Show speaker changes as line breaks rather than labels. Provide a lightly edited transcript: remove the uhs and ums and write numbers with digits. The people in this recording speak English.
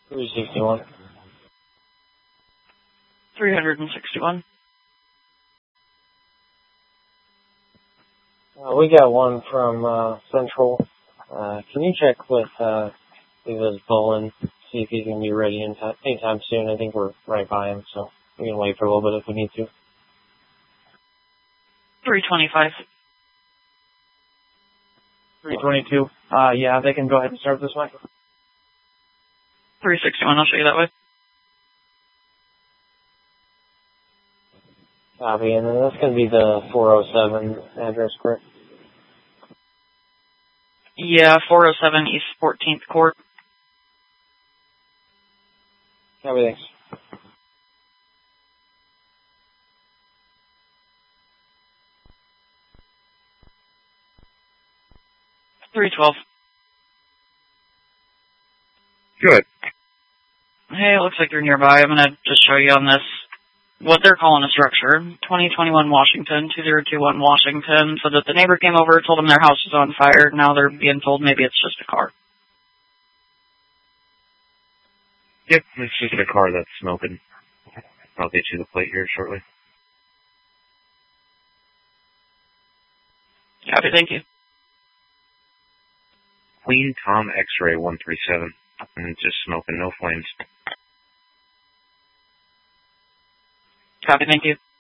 361.
361.
We got one from Central. Can you check with Viva's Bullen, see if he's going to be ready anytime soon? I think we're right by him, so we can wait for a little bit if we need to.
325.
322. Yeah, they can go ahead and start this one.
361, I'll show you that way.
Copy, and then that's going to be the 407 address, correct?
Yeah, 407 East 14th Court.
Copy, thanks.
$312.
Good.
Hey, it looks like you're nearby. I'm going to just show you on this what they're calling a structure. 2021 Washington, 2021 Washington. So that the neighbor came over, told them their house was on fire. Now they're being told maybe it's just a car.
Yep, it's just a car that's smoking. I'll get you the plate here shortly.
Copy, thank you.
Queen Tom X-Ray 137. And just smoking, no flames.
Copy, thank you.